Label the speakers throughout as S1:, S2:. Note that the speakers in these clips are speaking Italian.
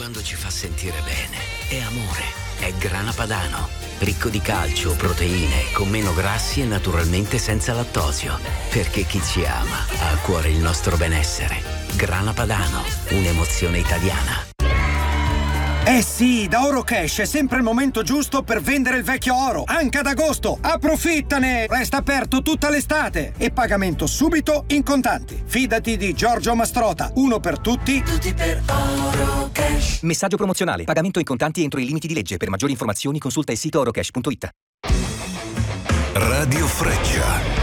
S1: quando ci fa sentire bene. È amore, è Grana Padano. Ricco di calcio, proteine, con meno grassi e naturalmente senza lattosio. Perché chi ci ama ha a cuore il nostro benessere. Grana Padano, un'emozione italiana.
S2: Eh sì, da Orocash è sempre il momento giusto per vendere il vecchio oro, anche ad agosto. Approfittane! Resta aperto tutta l'estate e pagamento subito in contanti. Fidati di Giorgio Mastrota, uno per tutti per Orocash.
S3: Messaggio promozionale, pagamento in contanti entro i limiti di legge. Per maggiori informazioni consulta il sito orocash.it.
S4: Radio Freccia.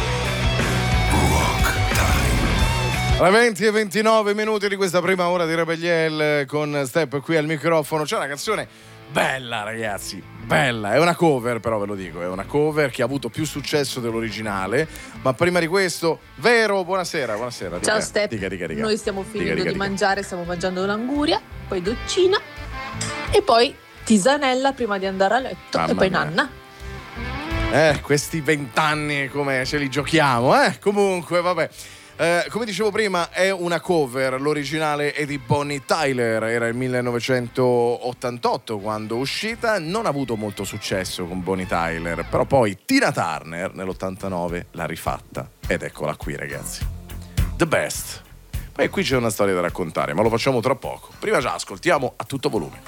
S5: Alle 20 e 29 minuti di questa prima ora di Rebelliel con Step qui al microfono. C'è una canzone bella, ragazzi, bella. È una cover, però ve lo dico, è una cover che ha avuto più successo dell'originale. Ma prima di questo, Vero, buonasera.
S6: Ciao Step,
S5: dica.
S6: noi stiamo finendo di mangiare, stiamo mangiando l'anguria, poi doccina e poi tisanella prima di andare a letto. Mamma e poi mia. Nanna.
S5: Questi 20 anni come ce li giochiamo, comunque vabbè. Come dicevo prima, è una cover, l'originale è di Bonnie Tyler, era il 1988 quando uscita, non ha avuto molto successo con Bonnie Tyler, però poi Tina Turner nell'89 l'ha rifatta ed eccola qui, ragazzi, the best. Poi qui c'è una storia da raccontare, ma lo facciamo tra poco. Prima già ascoltiamo a tutto volume.